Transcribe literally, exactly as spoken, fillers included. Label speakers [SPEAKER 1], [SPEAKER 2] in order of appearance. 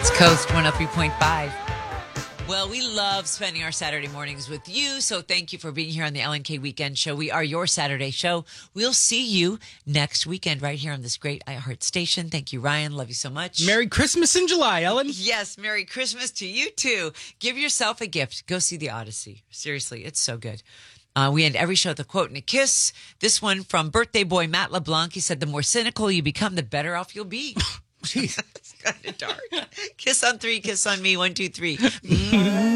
[SPEAKER 1] It's Coast one oh three point five. Well, we love spending our Saturday mornings with you, so thank you for being here on the Ellen K Weekend Show. We are your Saturday show. We'll see you next weekend right here on this great iHeart station. Thank you, Ryan. Love you so much.
[SPEAKER 2] Merry Christmas in July, Ellen.
[SPEAKER 1] Yes, Merry Christmas to you, too. Give yourself a gift. Go see The Odyssey. Seriously, it's so good. Uh, we end every show with a quote and a kiss. This one from birthday boy Matt LeBlanc. He said, the more cynical you become, the better off you'll be.
[SPEAKER 2] Jeez.
[SPEAKER 1] It's kind of dark. Kiss on three, kiss on me. One, two, three.